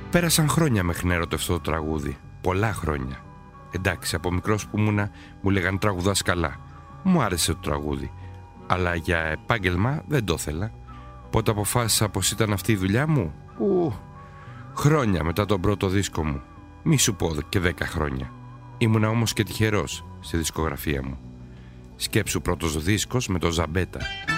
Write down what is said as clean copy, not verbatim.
Πέρασαν χρόνια μέχρι να ερωτευτώ το τραγούδι. Πολλά χρόνια. Εντάξει, από μικρός που ήμουνα μου λέγαν τραγουδάς καλά. Μου άρεσε το τραγούδι. Αλλά για επάγγελμα δεν το ήθελα. Πότε αποφάσισα πως ήταν αυτή η δουλειά μου? Χρόνια μετά τον πρώτο δίσκο μου. Μη σου πω και 10 χρόνια. Ήμουνα όμως και τυχερός στη δισκογραφία μου. Σκέψου, πρώτος δίσκος με το Ζαμπέτα.